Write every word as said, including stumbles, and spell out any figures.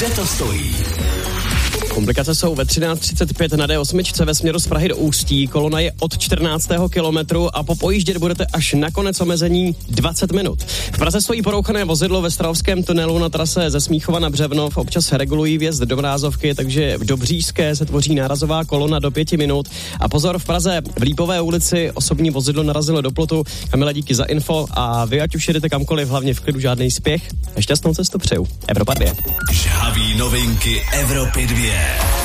Kde to stojí? Komplikace jsou ve třináct třicet pět na D osm ve směru z Prahy do Ústí. Kolona je od čtrnáctého kilometru a po pojíždět budete až na konec omezení dvacet minut. V Praze stojí porouchané vozidlo ve Strahovském tunelu na trase ze Smíchova na Břevnov. Občas regulují vjezd do Mrázovky, takže v Dobříšské se tvoří nárazová kolona do pěti minut. A pozor, v Praze v Lípové ulici osobní vozidlo narazilo do plotu. Kamila, díky za info a vy, ať už jedete kamkoliv, hlavně v klidu, žádný spěch. A šťastnou cestu přeju. Evropa dvě. Žhaví novinky Evropy dvě.